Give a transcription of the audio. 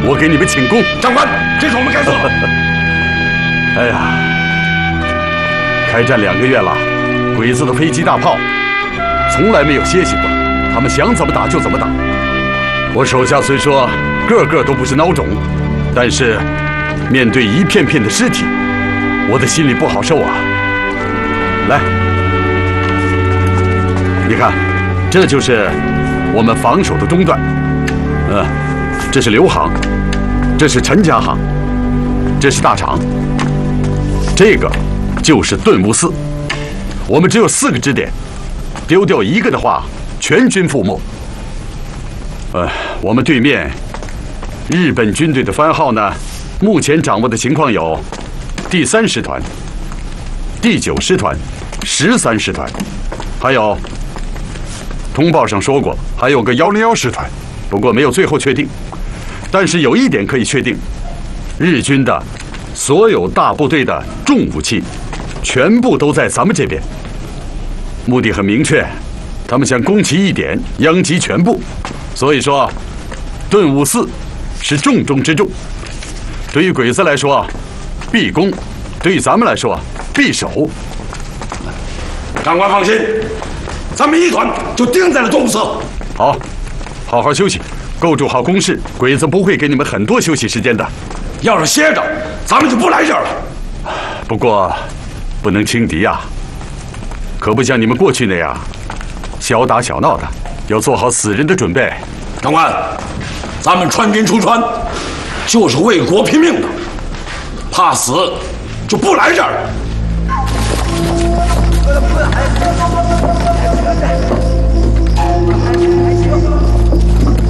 我给你们请功。 长官，这是我们该做的。 哎呀，开战2个月了，鬼子的飞机大炮从来没有歇息过，他们想怎么打就怎么打。我手下虽说个个都不是孬种，但是面对一片片的尸体，我的心里不好受啊。来，你看，这就是我们防守的中段。这是刘行，这是陈家行，这是大厂，这个就是顿悟寺。我们只有4个支点，丢掉1个的话，全军覆没。我们对面日本军队的番号呢，目前掌握的情况有第3师团、第9师团、13师团，还有通报上说过还有个101师团，不过没有最后确定。但是有一点可以确定，日军的所有大部队的重武器全部都在咱们这边，目的很明确，他们想攻其一点，殃及全部。所以说，顿悟寺是重中之重。对于鬼子来说，必攻；对于咱们来说，必守。 长官放心，咱们1团就定在了顿悟寺。 好，好好休息，构筑好工事，鬼子不会给你们很多休息时间的。 要是歇着，咱们就不来这儿了。 不过，不能轻敌呀，可不像你们过去那样小打小闹的，要做好死人的准备。 长官，咱们川军出川，就是为国拼命的，怕死就不来这儿了。